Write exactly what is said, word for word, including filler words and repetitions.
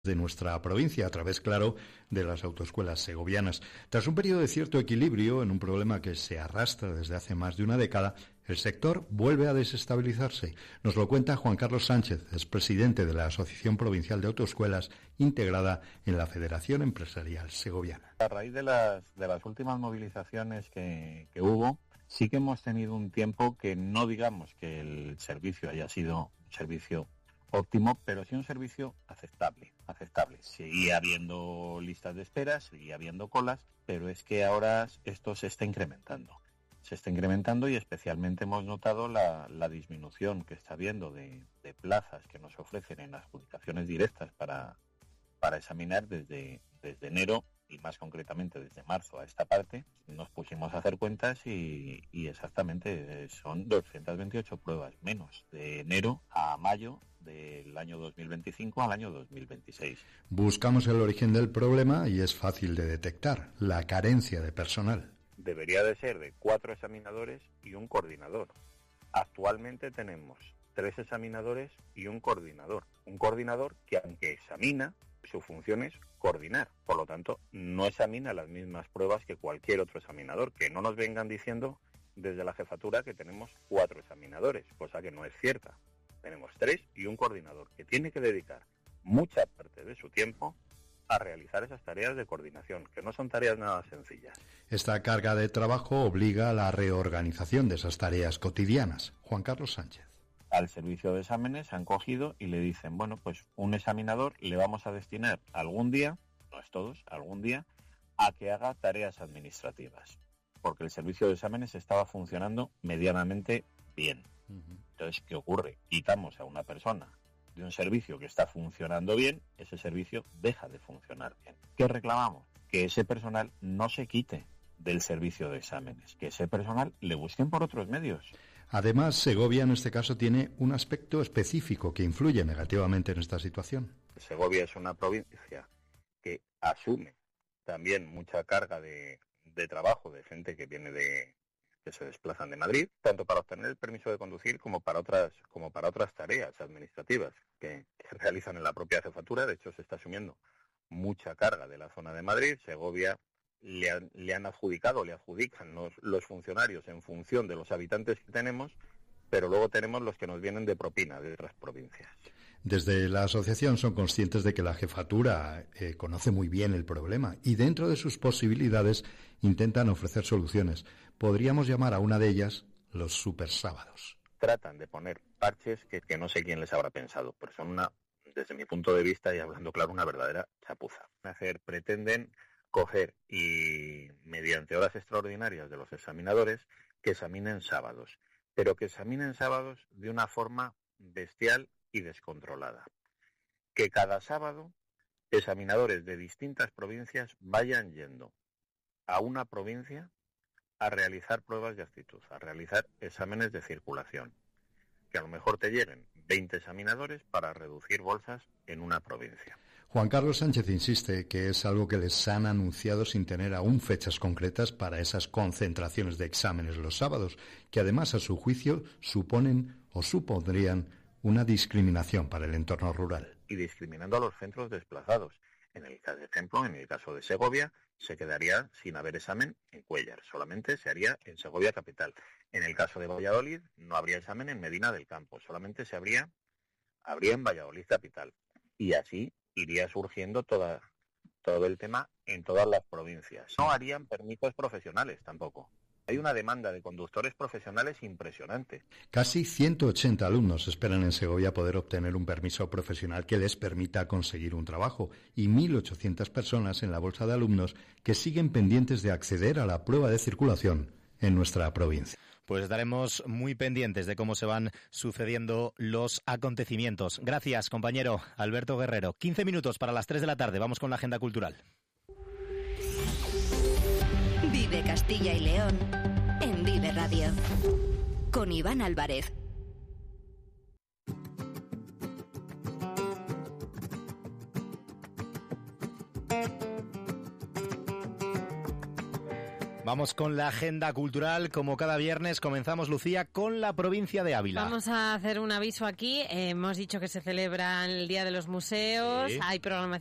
de nuestra provincia, a través, claro, de las autoescuelas segovianas. Tras un periodo de cierto equilibrio en un problema que se arrastra desde hace más de una década, el sector vuelve a desestabilizarse. Nos lo cuenta Juan Carlos Sánchez, es presidente de la Asociación Provincial de Autoescuelas, integrada en la Federación Empresarial Segoviana. A raíz de las, de las últimas movilizaciones que, que hubo, sí que hemos tenido un tiempo que no digamos que el servicio haya sido un servicio óptimo, pero sí un servicio aceptable, aceptable. Seguía habiendo listas de espera, seguía habiendo colas, pero es que ahora esto se está incrementando. Se está incrementando y especialmente hemos notado la, la disminución que está habiendo de, de plazas que nos ofrecen en adjudicaciones directas para, para examinar desde, desde enero y más concretamente desde marzo a esta parte. Nos pusimos a hacer cuentas y, y exactamente son doscientas veintiocho pruebas menos de enero a mayo del año dos mil veinticinco al año dos mil veintiséis. Buscamos el origen del problema y es fácil de detectar: la carencia de personal. Debería de ser de cuatro examinadores y un coordinador. Actualmente tenemos tres examinadores y un coordinador. Un coordinador que, aunque examina, su función es coordinar. Por lo tanto, no examina las mismas pruebas que cualquier otro examinador. Que no nos vengan diciendo desde la jefatura que tenemos cuatro examinadores, cosa que no es cierta. Tenemos tres y un coordinador que tiene que dedicar mucha parte de su tiempo a realizar esas tareas de coordinación, que no son tareas nada sencillas. Esta carga de trabajo obliga a la reorganización de esas tareas cotidianas. Juan Carlos Sánchez. Al servicio de exámenes han cogido y le dicen, bueno, pues un examinador le vamos a destinar algún día, no es todos, algún día, a que haga tareas administrativas, porque el servicio de exámenes estaba funcionando medianamente bien. Uh-huh. Entonces, ¿qué ocurre? Quitamos a una persona de un servicio que está funcionando bien, ese servicio deja de funcionar bien. ¿Qué reclamamos? Que ese personal no se quite del servicio de exámenes, que ese personal le busquen por otros medios. Además, Segovia en este caso tiene un aspecto específico que influye negativamente en esta situación. Segovia es una provincia que asume también mucha carga de, de trabajo de gente que viene de que se desplazan de Madrid, tanto para obtener el permiso de conducir como para otras como para otras tareas administrativas que, que realizan en la propia jefatura. De hecho, se está asumiendo mucha carga de la zona de Madrid. Segovia le han, le han adjudicado, le adjudican los, los funcionarios en función de los habitantes que tenemos, pero luego tenemos los que nos vienen de propina de otras provincias. Desde la asociación son conscientes de que la jefatura eh, conoce muy bien el problema y dentro de sus posibilidades intentan ofrecer soluciones. Podríamos llamar a una de ellas los super sábados. Tratan de poner parches que, que no sé quién les habrá pensado, pero son una, desde mi punto de vista y hablando claro, una verdadera chapuza. Hacer, pretenden coger y mediante horas extraordinarias de los examinadores que examinen sábados, pero que examinen sábados de una forma bestial y descontrolada. Que cada sábado examinadores de distintas provincias vayan yendo a una provincia a realizar pruebas de aptitud, a realizar exámenes de circulación. Que a lo mejor te lleguen veinte examinadores para reducir bolsas en una provincia. Juan Carlos Sánchez insiste que es algo que les han anunciado sin tener aún fechas concretas para esas concentraciones de exámenes los sábados, que además a su juicio suponen o supondrían una discriminación para el entorno rural. Y discriminando a los centros desplazados. En el caso de ejemplo, en el caso de Segovia, se quedaría sin haber examen en Cuéllar, solamente se haría en Segovia capital. En el caso de Valladolid, no habría examen en Medina del Campo, solamente se habría, habría en Valladolid capital. Y así iría surgiendo toda, todo el tema en todas las provincias. No harían permisos profesionales tampoco. Hay una demanda de conductores profesionales impresionante. Casi ciento ochenta alumnos esperan en Segovia poder obtener un permiso profesional que les permita conseguir un trabajo y mil ochocientas personas en la bolsa de alumnos que siguen pendientes de acceder a la prueba de circulación en nuestra provincia. Pues estaremos muy pendientes de cómo se van sucediendo los acontecimientos. Gracias, compañero Alberto Guerrero. quince minutos para las tres de la tarde. Vamos con la agenda cultural. Vive Castilla y León en Vive Radio con Iván Álvarez. Vamos con la agenda cultural. Como cada viernes comenzamos, Lucía, con la provincia de Ávila. Vamos a hacer un aviso aquí. Eh, hemos dicho que se celebra el Día de los Museos. Sí. Hay programación